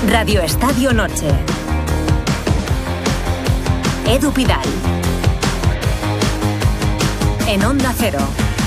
Radio Estadio Noche. Edu Pidal. En Onda Cero.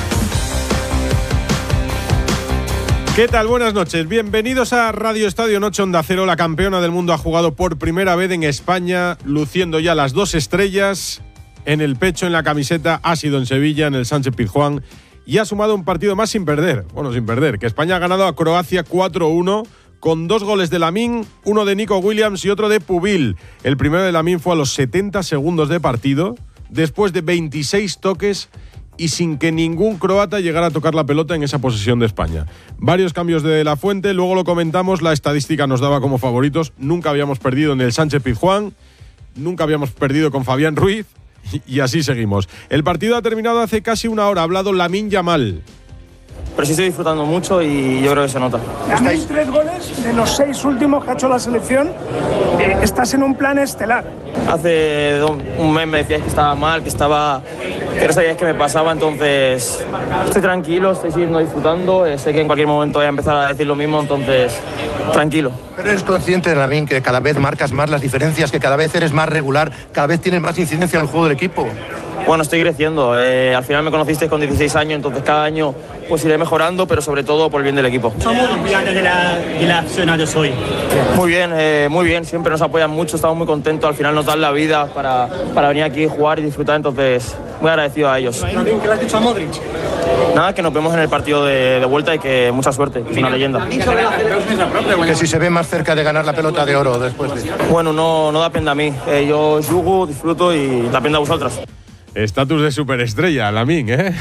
¿Qué tal? Buenas noches. Bienvenidos a Radio Estadio Noche Onda Cero. La campeona del mundo ha jugado por primera vez en España, luciendo ya las 2 estrellas en el pecho, en la camiseta. Ha sido en Sevilla, en el Sánchez-Pizjuán, y ha sumado un partido más sin perder. Bueno, sin perder, que España ha ganado a Croacia 4-1, con 2 goles de Lamine, uno de Nico Williams y otro de Pubil. El primero de Lamine fue a los 70 segundos de partido, después de 26 toques y sin que ningún croata llegara a tocar la pelota en esa posesión de España. Varios cambios de La Fuente, luego lo comentamos. La estadística nos daba como favoritos. Nunca habíamos perdido en el Sánchez-Pizjuán, nunca habíamos perdido con Fabián Ruiz, y así seguimos. El partido ha terminado hace casi una hora. Ha hablado Lamine Yamal. Pero sí estoy disfrutando mucho y yo creo que se nota. Ganáis 3 goles de los 6 últimos que ha hecho la selección. Estás en un plan estelar. Hace un mes me decías que estaba mal, que no sabías qué me pasaba, entonces estoy tranquilo, estoy siguiendo disfrutando. Sé que en cualquier momento voy a empezar a decir lo mismo, entonces tranquilo. Pero eres consciente, Lamine, que cada vez marcas más las diferencias, que cada vez eres más regular, cada vez tienes más incidencia en el juego del equipo. Bueno, estoy creciendo. Al final me conocisteis con 16 años, entonces cada año pues iré mejorando, pero sobre todo por el bien del equipo. ¿Cómo de la aficionados hoy? Muy bien, siempre nos apoyan mucho, estamos muy contentos, al final nos dan la vida para venir aquí, jugar y disfrutar, entonces muy agradecido a ellos. ¿Qué le has dicho a Modric? Nada, que nos vemos en el partido de vuelta y que mucha suerte, es una leyenda. Que si se ve más cerca de ganar la pelota de oro después de... Bueno, no da pena a mí, yo jugo, disfruto y da pena a vosotras. Estatus de superestrella, Lamine, ¿eh?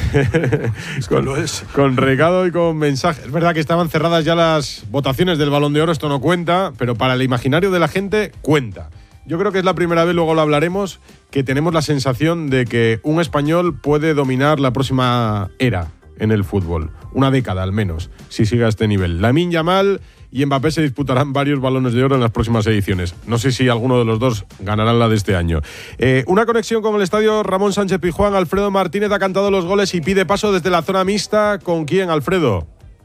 Con recado y con mensaje. Es verdad que estaban cerradas ya las votaciones del Balón de Oro, esto no cuenta, pero para el imaginario de la gente cuenta. Yo creo que es la primera vez, luego lo hablaremos, que tenemos la sensación de que un español puede dominar la próxima era en el fútbol. Una década al menos, si sigue a este nivel. Lamine Yamal y Mbappé se disputarán varios Balones de Oro en las próximas ediciones. No sé si alguno de los dos ganará la de este año. Una conexión con el estadio Ramón Sánchez-Pizjuán. Alfredo Martínez ha cantado los goles y pide paso desde la zona mixta. ¿Con quién, Alfredo?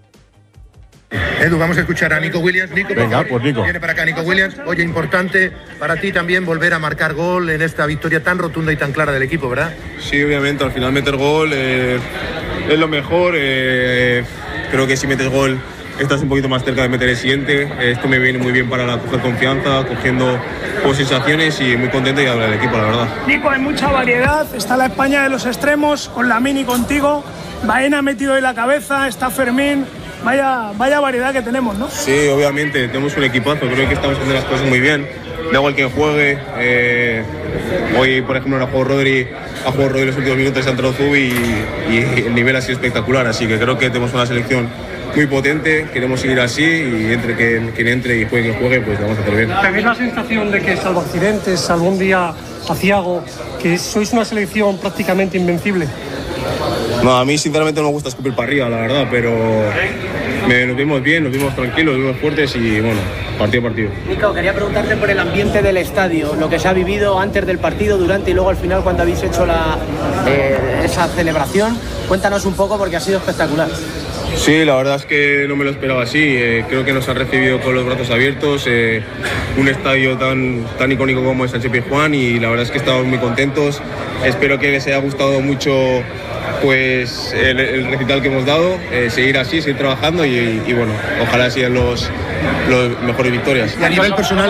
Edu, vamos a escuchar a Nico Williams. Nico, venga, pues Nico. Viene para acá Nico Williams. Oye, importante para ti también volver a marcar gol en esta victoria tan rotunda y tan clara del equipo, ¿verdad? Sí, obviamente, al final meter gol es lo mejor. Creo que si metes gol estás un poquito más cerca de meter el siguiente. Esto me viene muy bien para coger confianza, cogiendo sensaciones y muy contento y hablar del equipo, la verdad. Nico, hay mucha variedad. Está la España de los extremos, con Lamine y contigo. Baena metido en la cabeza, está Fermín. Vaya variedad que tenemos, ¿no? Sí, obviamente, tenemos un equipazo. Creo que estamos haciendo las cosas muy bien. Da igual quien juegue. Hoy, por ejemplo, ha jugado Rodri los últimos minutos, ha entrado Zubi y el nivel ha sido espectacular. Así que creo que tenemos una selección muy potente, queremos seguir así y entre quien entre y juegue quien juegue, pues lo vamos a hacer bien. ¿Tenéis la sensación de que, salvo accidentes, algún día aciago, que sois una selección prácticamente invencible? No, a mí sinceramente no me gusta escupir para arriba, la verdad, pero nos vemos bien, nos vemos tranquilos, nos vemos fuertes y bueno, partido a partido. Nico, quería preguntarte por el ambiente del estadio, lo que se ha vivido antes del partido, durante y luego al final cuando habéis hecho esa celebración. Cuéntanos un poco porque ha sido espectacular. Sí, la verdad es que no me lo esperaba así. Creo que nos han recibido con los brazos abiertos, un estadio tan icónico como el Sánchez-Pizjuán y la verdad es que estamos muy contentos. Espero que les haya gustado mucho pues el recital que hemos dado, seguir así, seguir trabajando y bueno, ojalá sean los mejores victorias. Y a nivel personal,